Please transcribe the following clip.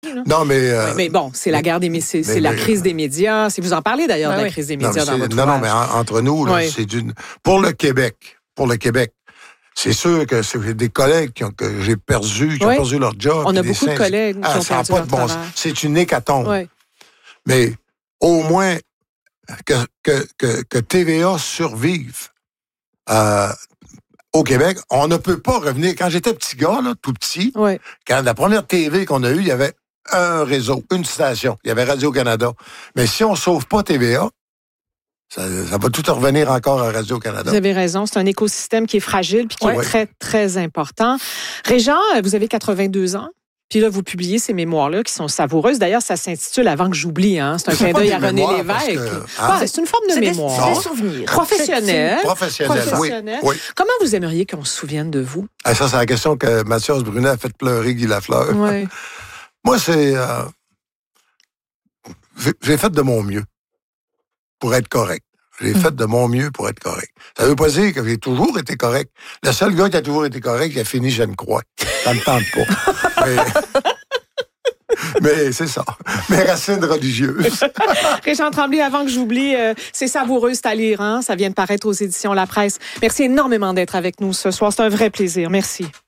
Non, mais... mais bon, c'est la guerre des médias, c'est la crise des médias. Si vous en parlez d'ailleurs de la crise des médias dans votre ouvrage. Non, mais entre nous, là, c'est pour le Québec, c'est sûr que c'est des collègues que j'ai perdus, qui ont perdu leur job. On a beaucoup de collègues qui ont perdu leur travail. C'est une hécatombe. Oui. Mais au moins que TVA survive au Québec, on ne peut pas revenir. Quand j'étais petit gars, là, tout petit, quand la première TV qu'on a eue, il y avait un réseau, une station. Il y avait Radio-Canada. Mais si on ne sauve pas TVA, ça va tout revenir encore à Radio-Canada. Vous avez raison. C'est un écosystème qui est fragile puis qui est très, très important. Régent, vous avez 82 ans. Puis là, vous publiez ces mémoires-là qui sont savoureuses. D'ailleurs, ça s'intitule « Avant que j'oublie ». Hein? C'est un clin d'œil à René Lévesque. C'est une forme de mémoire. C'est des souvenirs. Professionnel. Oui. Comment vous aimeriez qu'on se souvienne de vous? Ça, c'est la question que Mathias Brunet a fait pleurer Guy Lafleur. Oui. Moi, c'est... j'ai fait de mon mieux pour être correct. J'ai fait de mon mieux pour être correct. Ça veut pas dire que j'ai toujours été correct. Le seul gars qui a toujours été correct, il a fini Je ne crois. Ça me tente pas. Mais c'est ça. Mes racines religieuses. Régent Tremblay, avant que j'oublie, c'est savoureux, c'est à lire. Hein? Ça vient de paraître aux éditions La Presse. Merci énormément d'être avec nous ce soir. C'est un vrai plaisir. Merci.